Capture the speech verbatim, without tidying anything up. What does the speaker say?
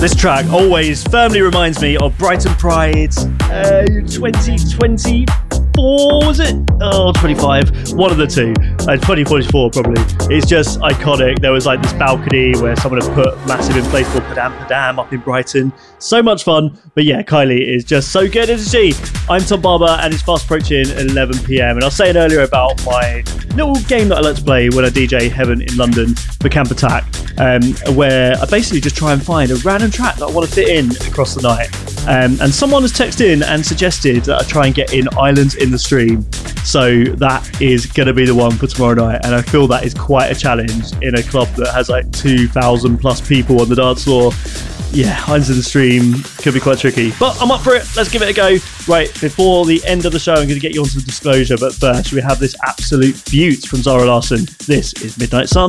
This track always firmly reminds me of Brighton Pride uh, twenty twenty-four, was it? Oh, twenty-five. One of the two. Uh, twenty forty-four, probably. It's just iconic. There was like this balcony where someone had put massive inflatable Padam Padam up in Brighton. So much fun. But yeah, Kylie is just so good, isn't she? I'm Tom Barber, and it's fast approaching eleven p.m. And I was saying earlier about my little game that I like to play when I D J Heaven in London for Camp Attack, um, where I basically just try and find a random track that I want to fit in across the night. Um, and someone has texted in and suggested that I try and get in Islands in the Stream. So that is going to be the one for tomorrow night. And I feel that is quite a challenge in a club that has like two thousand plus people on the dance floor. Yeah, Islands in the Stream could be quite tricky. But I'm up for it. Let's give it a go. Right, before the end of the show, I'm going to get you onto the disclosure. But first, we have this absolute beaut from Zara Larsson. This is Midnight Sun.